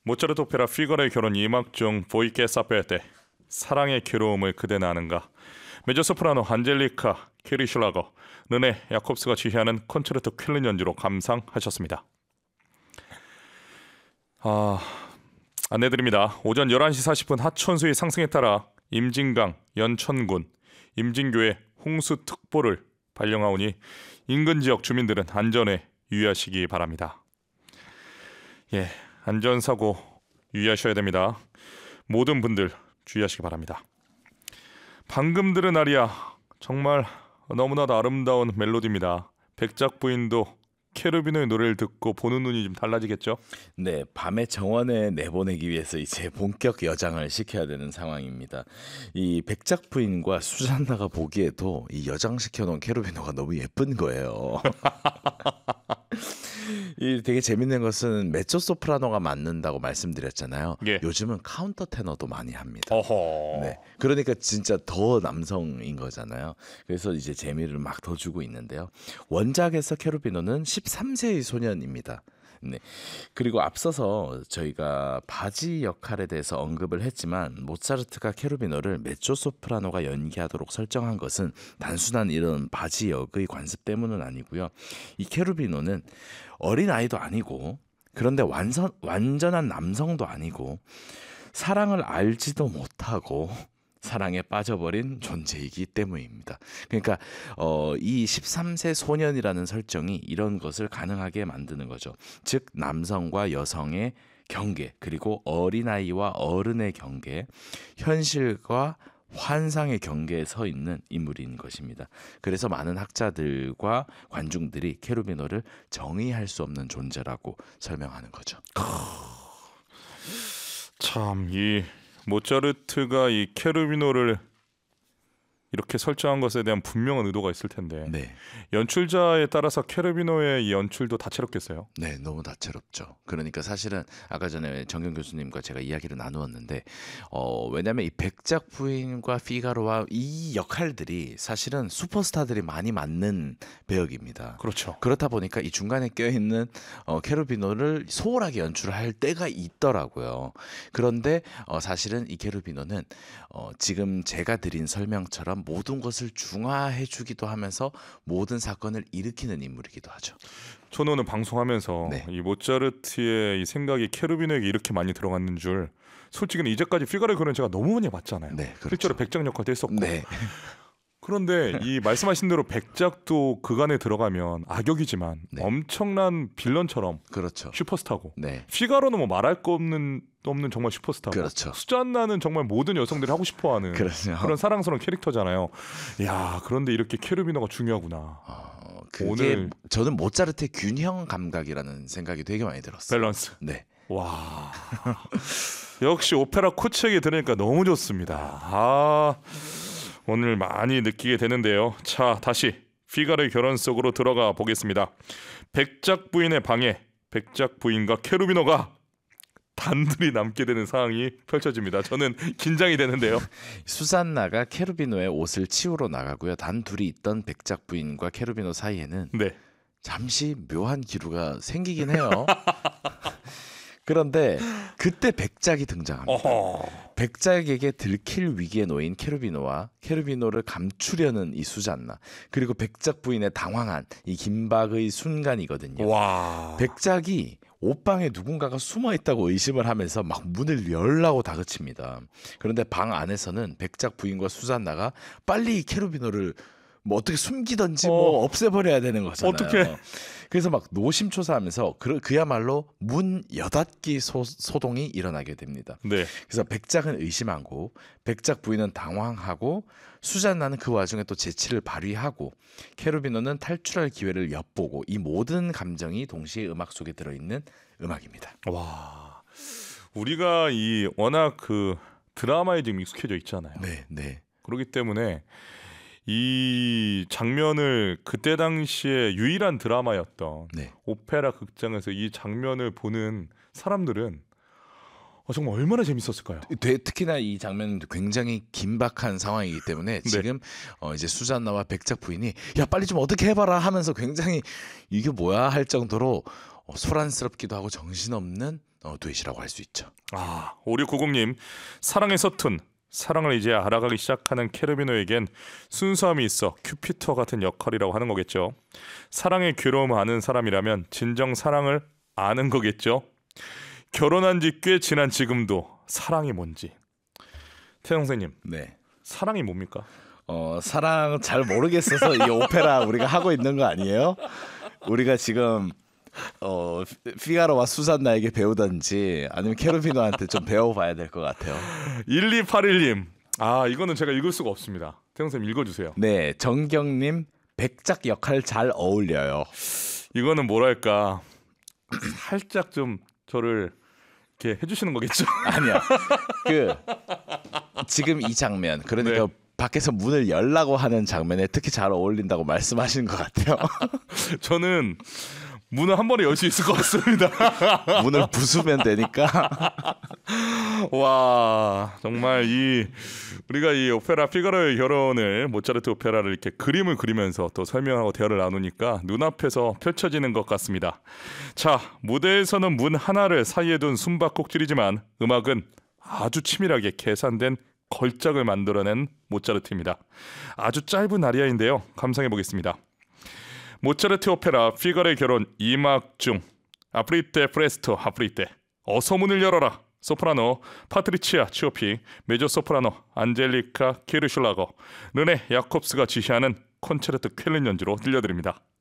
모차르트 오페라 피가로의 결혼 2막 중 Voi che sapete 사랑의 괴로움을 그대는 아는가. 메조소프라노 안젤리카 키리슐라거, 르네 야콥스가 지휘하는 콘체르토 퀼린 연주로 감상하셨습니다. 안내드립니다. 오전 11시 40분 하천수의 상승에 따라 임진강, 연천군, 임진교에 홍수특보를 발령하오니 인근 지역 주민들은 안전에 유의하시기 바랍니다. 예, 안전사고 유의하셔야 됩니다. 모든 분들 주의하시기 바랍니다. 방금 들은 아리아 정말 너무나도 아름다운 멜로디입니다. 백작 부인도 케르비노의 노래를 듣고 보는 눈이 좀 달라지겠죠? 네, 밤에 정원에 내보내기 위해서 이제 본격 여장을 시켜야 되는 상황입니다. 이 백작 부인과 수잔나가 보기에도 이 여장시켜 놓은 케르비노가 너무 예쁜 거예요. 이 되게 재밌는 것은 메조 소프라노가 맡는다고 말씀드렸잖아요. 예. 요즘은 카운터 테너도 많이 합니다. 어허. 네, 그러니까 진짜 더 남성인 거잖아요. 그래서 이제 재미를 막 더 주고 있는데요. 원작에서 케르비노는 13세의 소년입니다. 네. 그리고 앞서서 저희가 바지 역할에 대해서 언급을 했지만 모차르트가 케르비노를 메조소프라노가 연기하도록 설정한 것은 단순한 이런 바지 역의 관습 때문은 아니고요. 이 케르비노는 어린 아이도 아니고 그런데 완전한 남성도 아니고 사랑을 알지도 못하고 사랑에 빠져버린 존재이기 때문입니다. 그러니까 이 13세 소년이라는 설정이 이런 것을 가능하게 만드는 거죠. 즉 남성과 여성의 경계, 그리고 어린아이와 어른의 경계, 현실과 환상의 경계에 서 있는 인물인 것입니다. 그래서 많은 학자들과 관중들이 케르비노를 정의할 수 없는 존재라고 설명하는 거죠. 참, 이 모차르트가 이 케르비노를 이렇게 설정한 것에 대한 분명한 의도가 있을 텐데 네. 연출자에 따라서 케르비노의 이 연출도 다채롭겠어요. 네, 너무 다채롭죠. 그러니까 사실은 아까 전에 정경 교수님과 제가 이야기를 나누었는데 왜냐하면 이 백작 부인과 피가로와 이 역할들이 사실은 슈퍼스타들이 많이 맡는 배역입니다. 그렇죠. 그렇다 보니까 이 중간에 껴있는 케르비노를 소홀하게 연출할 때가 있더라고요. 그런데 사실은 이 케르비노는 지금 제가 드린 설명처럼 모든 것을 중화해주기도 하면서 모든 사건을 일으키는 인물이기도 하죠. 저는 오늘 방송하면서 네. 이 모차르트의 이 생각이 케르비노에게 이렇게 많이 들어갔는 줄, 솔직히는 이제까지 피가로의 결혼 제가 너무 많이 봤잖아요. 네, 그렇죠. 실제로 백작 역할도 했었고. 네. 그런데 이 말씀하신 대로 백작도 그간에 들어가면 악역이지만 네. 엄청난 빌런처럼 그렇죠. 슈퍼스타고, 네. 피가로는 뭐 말할 거 없는 정말 슈퍼스타고, 그렇죠. 수잔나는 정말 모든 여성들이 하고 싶어하는 그렇죠. 그런 사랑스러운 캐릭터잖아요. 야, 그런데 이렇게 케르비노가 중요하구나. 그게 오늘 저는 모차르트의 균형 감각이라는 생각이 되게 많이 들었어요. 밸런스. 네. 와. 역시 오페라 코치에게 들으니까 너무 좋습니다. 오늘 많이 느끼게 되는데요. 자, 다시 피가로의 결혼 속으로 들어가 보겠습니다. 백작 부인의 방에 백작 부인과 케르비노가 단둘이 남게 되는 상황이 펼쳐집니다. 저는 긴장이 되는데요. 수잔나가 케르비노의 옷을 치우러 나가고요. 단 둘이 있던 백작 부인과 케르비노 사이에는 네. 잠시 묘한 기류가 생기긴 해요. 그런데 그때 백작이 등장합니다. 어허. 백작에게 들킬 위기에 놓인 케르비노와 케르비노를 감추려는 이 수잔나, 그리고 백작 부인의 당황한 이 긴박의 순간이거든요. 와. 백작이 옷방에 누군가가 숨어 있다고 의심을 하면서 막 문을 열라고 다그칩니다. 그런데 방 안에서는 백작 부인과 수잔나가 빨리 이 케르비노를 뭐 어떻게 숨기든지 뭐 없애버려야 되는 거잖아요. 어떡해. 그래서 막 노심초사하면서 그야말로 문 여닫기 소동이 일어나게 됩니다. 네. 그래서 백작은 의심하고 백작 부인은 당황하고 수잔나는 그 와중에 또 재치를 발휘하고 케르비노는 탈출할 기회를 엿보고, 이 모든 감정이 동시에 음악 속에 들어있는 음악입니다. 와. 우리가 이 워낙 그 드라마에 지금 익숙해져 있잖아요. 네, 네. 그렇기 때문에 이 장면을 그때 당시에 유일한 드라마였던 네. 오페라 극장에서 이 장면을 보는 사람들은 정말 얼마나 재밌었을까요? 특히나 이 장면은 굉장히 긴박한 상황이기 때문에 지금 이제 수잔나와 백작 부인이 야 빨리 좀 어떻게 해봐라 하면서 굉장히 이게 뭐야 할 정도로 소란스럽기도 하고 정신없는 듀엣이라고 할 수 있죠. 5690님, 사랑의 서툰, 사랑을 이제 알아가기 시작하는 케르비노에겐 순수함이 있어 큐피터 같은 역할이라고 하는 거겠죠. 사랑의 괴로움을 아는 사람이라면 진정 사랑을 아는 거겠죠. 결혼한 지 꽤 지난 지금도 사랑이 뭔지. 태영 선생님, 네. 사랑이 뭡니까? 사랑 잘 모르겠어서 이 오페라 우리가 하고 있는 거 아니에요? 우리가 지금 피가로와 수잔나에게 배우던지 아니면 케르비노한테 좀 배워봐야 될 것 같아요. 1281님, 이거는 제가 읽을 수가 없습니다. 태영 선생님 읽어주세요. 네, 정경님 백작 역할 잘 어울려요. 이거는 뭐랄까 살짝 좀 저를 이렇게 해주시는 거겠죠? 아니야. 지금 이 장면 그러니까 네. 밖에서 문을 열라고 하는 장면에 특히 잘 어울린다고 말씀하시는 것 같아요. 저는 문을 한 번에 열 수 있을 것 같습니다. 문을 부수면 되니까. 와, 정말 우리가 이 오페라 피가로의 결혼을 모차르트 오페라를 이렇게 그림을 그리면서 또 설명하고 대화를 나누니까 눈앞에서 펼쳐지는 것 같습니다. 자, 무대에서는 문 하나를 사이에 둔 숨바꼭질이지만 음악은 아주 치밀하게 계산된 걸작을 만들어낸 모차르트입니다. 아주 짧은 아리아인데요. 감상해 보겠습니다. 모차르트 오페라 피가로의 결혼 2막 중 아프리테 프레스토 아프리테, 어서 문을 열어라. 소프라노 파트리치아 치오피, 메조 소프라노 안젤리카 키르슐라거, 르네 야콥스가 지휘하는 콘체르토 쾰른 연주로 들려드립니다.